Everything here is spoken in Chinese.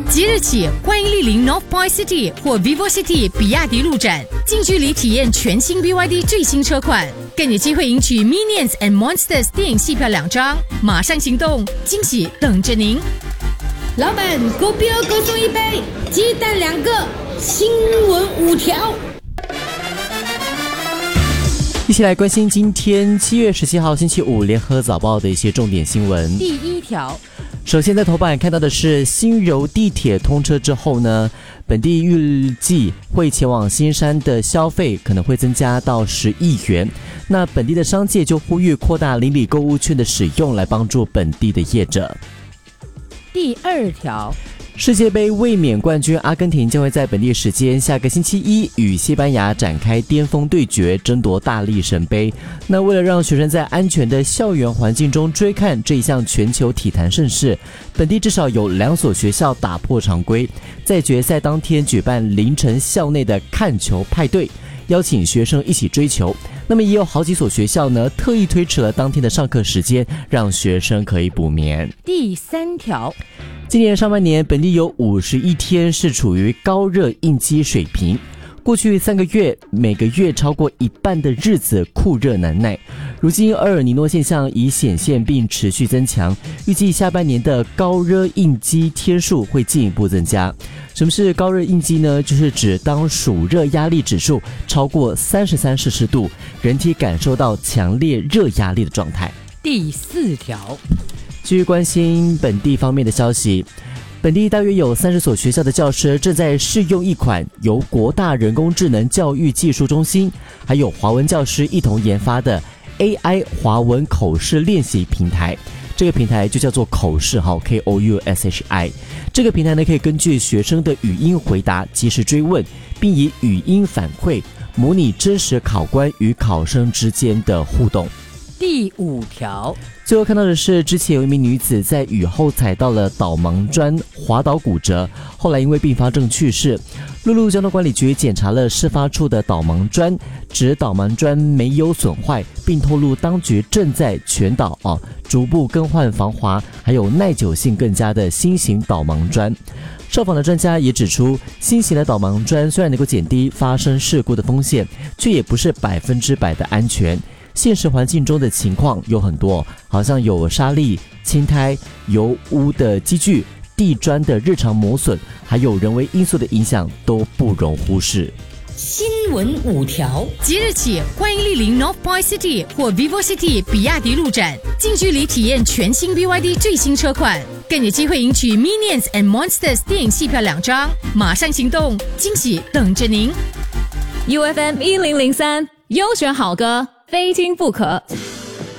即日起，欢迎莅临 North Point City 或 Vivo City 比亚迪路展，近距离体验全新 BYD 最新车款，更有机会赢取 Minions and Monsters 电影戏票2张。马上行动，惊喜等着您！ 老板，狗啤2个送1杯，鸡蛋2个，新闻5条。 一起来关心今天7月17号星期五联合早报的一些重点新闻。 第1条， 首先在头版看到的是新柔地铁通车之后呢，本地预计会前往新山的消费可能会增加到10亿元。那本地的商界就呼吁扩大邻里购物券的使用，来帮助本地的业者。 第2条， 世界杯卫冕冠军阿根廷将会在本地时间下个星期一与西班牙展开巅峰对决，争夺大力神杯。那为了让学生在安全的校园环境中追看这一项全球体坛盛事，本地至少有2所学校打破常规，在决赛当天举办凌晨校内的看球派对，邀请学生一起追球。那么也有好几所学校呢，特意推迟了当天的上课时间，让学生可以补眠。 第3条， 今年上半年，本地有51天是处于高热应激水平。过去3个月，每个月超过一半的日子酷热难耐。如今厄尔尼诺现象已显现并持续增强，预计下半年的高热应激天数会进一步增加。什么是高热应激呢？就是指当暑热压力指数超过33摄氏度，人体感受到强烈热压力的状态。 第4条， 继续关心本地方面的消息。本地大约有30所学校的教师正在试用一款由国大人工智能教育技术中心还有华文教师一同研发的 AI 华文口试练习平台。这个平台就叫做口试，KOUSHI。这个平台呢，可以根据学生的语音回答及时追问，并以语音反馈模拟真实考官与考生之间的互动。 第5条， 最后看到的是，之前有一名女子在雨后踩到了导盲砖，滑倒骨折，后来因为并发症去世。陆路交通管理局检查了事发处的导盲砖，指导盲砖没有损坏，并透露当局正在全岛逐步更换防滑还有耐久性更佳的新型导盲砖。受访的专家也指出，新型的导盲砖虽然能够减低发生事故的风险，却也不是100%的安全。现实环境中的情况有很多，好像有沙砾、青苔、油污的积聚、地砖的日常磨损，还有人为因素的影响，都不容忽视。 新闻5条， 即日起，欢迎莅临 North Point City 或 Vivo City 比亚迪路展，近距离体验全新 BYD 最新车款，更有机会赢取 Minions and Monsters 电影戏票2张。马上行动，惊喜等着您！ UFM 1003，优选好歌，非听不可。